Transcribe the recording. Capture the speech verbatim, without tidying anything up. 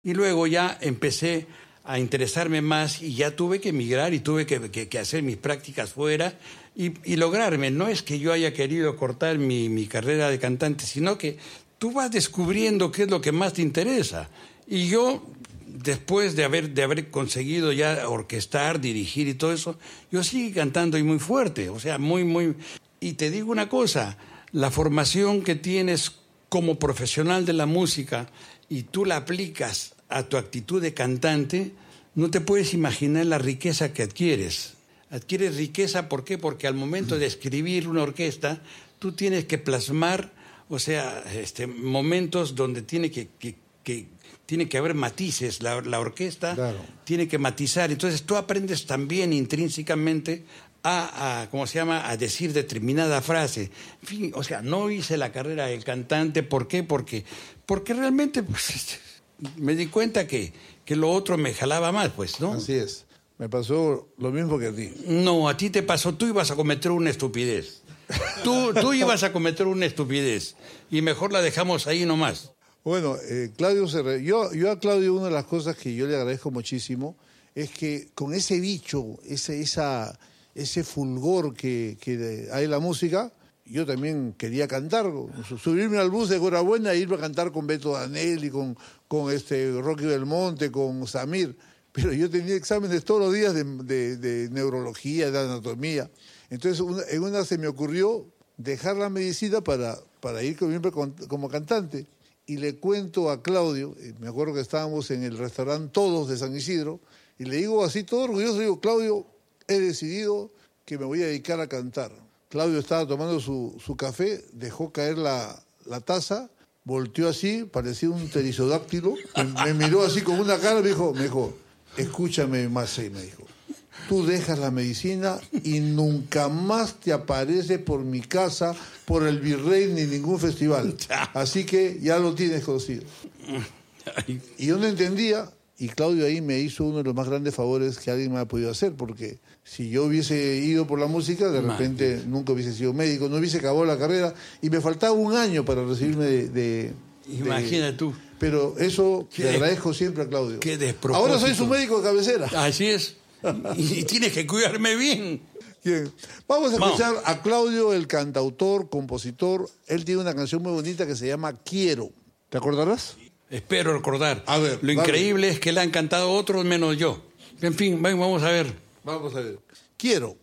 Y luego ya empecé a interesarme más y ya tuve que emigrar y tuve que, que, que hacer mis prácticas fuera y, y lograrme. No es que yo haya querido cortar mi, mi carrera de cantante, sino que tú vas descubriendo qué es lo que más te interesa. Y yo, después de haber, de haber conseguido ya orquestar, dirigir y todo eso, yo sigo cantando y muy fuerte, o sea, muy, muy... Y te digo una cosa, la formación que tienes como profesional de la música y tú la aplicas a tu actitud de cantante, no te puedes imaginar la riqueza que adquieres. Adquieres riqueza, ¿por qué? Porque al momento de escribir una orquesta, tú tienes que plasmar, o sea, este, momentos donde tiene que, que, que, tiene que haber matices. La, la orquesta claro. tiene que matizar. Entonces tú aprendes también intrínsecamente a, a, ¿cómo se llama?, a decir determinada frase. En fin, o sea, no hice la carrera del cantante. ¿Por qué? Porque, porque realmente... Pues, me di cuenta que, que lo otro me jalaba más, pues, ¿no? Así es. Me pasó lo mismo que a ti. No, a ti te pasó, tú ibas a cometer una estupidez. Tú, tú ibas a cometer una estupidez. Y mejor la dejamos ahí nomás. Bueno, eh, Claudio Serrero, yo, yo a Claudio una de las cosas que yo le agradezco muchísimo es que con ese bicho, ese, esa, ese fulgor que, que hay en la música... Yo también quería cantar, subirme al bus de Corabuena e irme a cantar con Beto Danelli, con, con este Rocky Belmonte, con Samir. Pero yo tenía exámenes todos los días de, de, de neurología, de anatomía. Entonces, una, en una se me ocurrió dejar la medicina para, para ir siempre con, como cantante. Y le cuento a Claudio, me acuerdo que estábamos en el restaurante Todos de San Isidro, y le digo así, todo orgulloso, le digo, Claudio, he decidido que me voy a dedicar a cantar. Claudio estaba tomando su, su café, dejó caer la, la taza, volteó así, parecía un pterisodáctilo, me, me miró así con una cara, me dijo, me dijo, escúchame más, me dijo, tú dejas la medicina y nunca más te aparece por mi casa, por el Virrey ni ningún festival. Así que ya lo tienes conocido. Y yo no entendía, y Claudio ahí me hizo uno de los más grandes favores que alguien me ha podido hacer, porque si yo hubiese ido por la música, de repente Man. nunca hubiese sido médico, no hubiese acabado la carrera, y me faltaba un año para recibirme de... de Imagina de, tú. Pero eso qué le agradezco siempre a Claudio. Qué despropósito. Ahora soy su médico de cabecera. Así es. Y tienes que cuidarme bien. Bien. Vamos a Vamos. escuchar a Claudio, el cantautor, compositor. Él tiene una canción muy bonita que se llama Quiero. ¿Te acordarás? Espero recordar. A ver, Lo dale. increíble es que le han cantado otros menos yo. En fin, vamos a ver. Vamos a ver. Quiero.